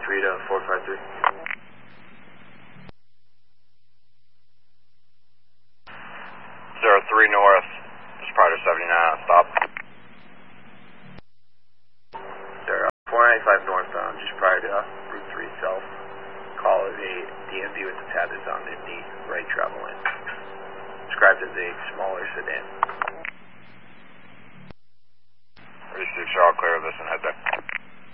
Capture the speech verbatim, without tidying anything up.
three to four five three. zero three north, just prior to seventy-nine, stop. Sir, four ninety-five northbound, just prior to uh, Route three itself. Call of a D M V with the tab is on in the right travel lane. Described as a smaller sedan. thirty-six, y'all clear of this and head there.